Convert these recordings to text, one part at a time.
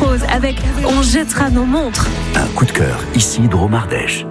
pause avec On jettera nos montres. Un coup de cœur, ici Drôme Ardèche.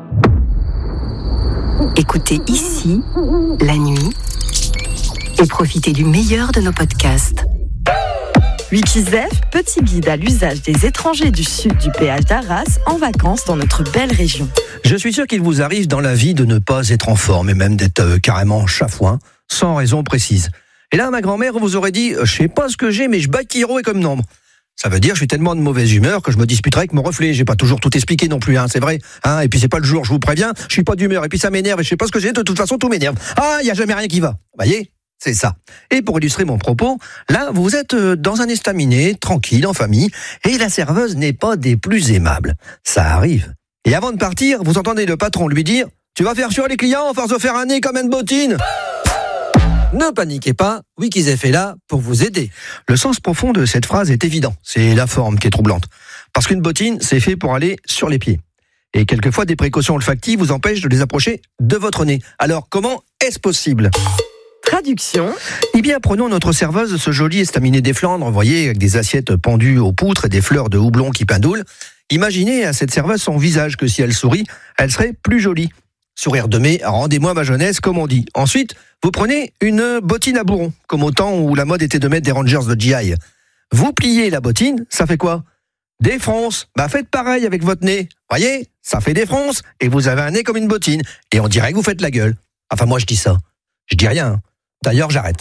Écoutez ici, la nuit, et profitez du meilleur de nos podcasts. Wikizef, petit guide à l'usage des étrangers du sud du péage d'Arras en vacances dans notre belle région. Je suis sûr qu'il vous arrive dans la vie de ne pas être en forme et même d'être carrément chafouin, sans raison précise. Et là, ma grand-mère vous aurait dit « Je sais pas ce que j'ai, mais je bats Kiro et comme nombre ». Ça veut dire je suis tellement de mauvaise humeur que je me disputerai avec mon reflet. J'ai pas toujours tout expliqué non plus, c'est vrai. Et puis c'est pas le jour, je vous préviens, je suis pas d'humeur. Et puis ça m'énerve et je sais pas ce que j'ai, de toute façon tout m'énerve. Y a jamais rien qui va. Vous voyez ? C'est ça. Et pour illustrer mon propos, là, vous êtes dans un estaminet, tranquille, en famille, et la serveuse n'est pas des plus aimables. Ça arrive. Et avant de partir, vous entendez le patron lui dire « Tu vas faire sur les clients, force de faire un nez comme une bottine !» Ne paniquez pas, Wikizef est là pour vous aider. Le sens profond de cette phrase est évident. C'est la forme qui est troublante. Parce qu'une bottine, c'est fait pour aller sur les pieds. Et quelquefois, des précautions olfactives vous empêchent de les approcher de votre nez. Alors, comment est-ce possible ? Traduction. Eh bien, prenons notre serveuse, ce joli estaminet des Flandres, vous voyez, avec des assiettes pendues aux poutres et des fleurs de houblon qui pindoulent. Imaginez à cette serveuse son visage que si elle sourit, elle serait plus jolie. Sourire de mai, rendez-moi ma jeunesse, comme on dit. Ensuite, vous prenez une bottine à bourron, comme au temps où la mode était de mettre des Rangers de GI. Vous pliez la bottine, ça fait quoi ? Des fronces. Faites pareil avec votre nez. Voyez, ça fait des fronces, et vous avez un nez comme une bottine. Et on dirait que vous faites la gueule. Enfin, moi, je dis ça. Je dis rien. D'ailleurs, j'arrête.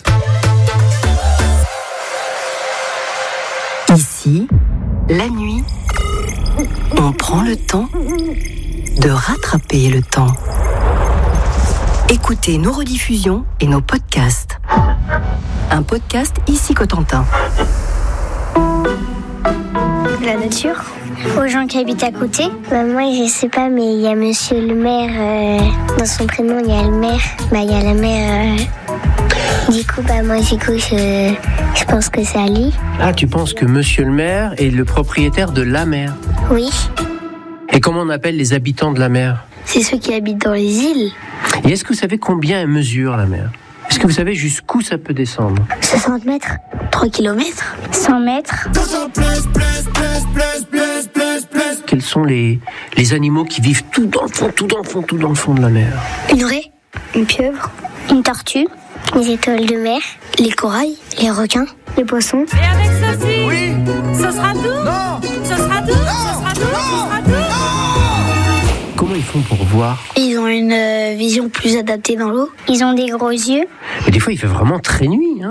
Ici, la nuit, on prend le temps de rattraper le temps. Écoutez nos rediffusions et nos podcasts. Un podcast Ici Cotentin. La nature. Aux gens qui habitent à côté. Moi, je sais pas, mais il y a monsieur le maire. Dans son prénom, il y a le maire. Il y a la mère. Du coup, je pense que c'est à lui. Ah, tu penses que monsieur le maire est le propriétaire de la mer ? Oui. Et comment on appelle les habitants de la mer ? C'est ceux qui habitent dans les îles. Et est-ce que vous savez combien elle mesure, la mer ? Est-ce que vous savez jusqu'où ça peut descendre ? 60 mètres. 3 kilomètres. 100 mètres. Quels sont les animaux qui vivent tout dans le fond de la mer ? Une raie. Une pieuvre. Une tortue. Les étoiles de mer. Les corails. Les requins. Les poissons. Et avec ceci, Oui. ce sera tout. Non. Ce sera tout. Ce sera tout. Ce sera tout. Comment ils font pour voir ? Ils ont une vision plus adaptée dans l'eau. Ils ont des gros yeux. Mais des fois, il fait vraiment très nuit,